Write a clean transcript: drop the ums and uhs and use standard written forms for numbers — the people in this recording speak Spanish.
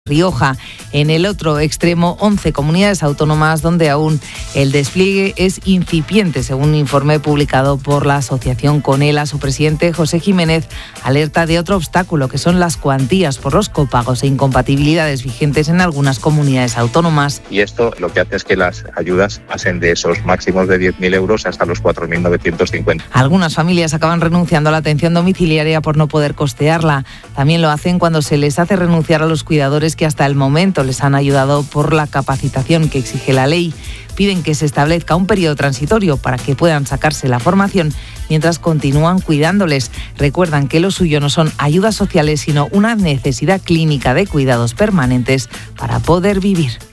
Rioja. En el otro extremo, 11 comunidades autónomas donde aún el despliegue es incipiente, según un informe publicado por la asociación Conela. Su presidente, José Jiménez, alerta de otro obstáculo, que son las cuantías por los copagos e incompatibilidades vigentes en algunas comunidades autónomas. Y esto lo que hace es que las ayudas pasen de esos máximos de 10.000 euros hasta los 4.950. Algunas familias acaban renunciando a la atención domiciliaria por no poder costearla. También lo hacen cuando se les hace renunciar a los cuidadores que hasta el momento les han ayudado por la capacitación que exige la ley. Piden que se establezca un periodo transitorio para que puedan sacarse la formación mientras continúan cuidándoles. Recuerdan que lo suyo no son ayudas sociales, sino una necesidad clínica de cuidados permanentes para poder vivir.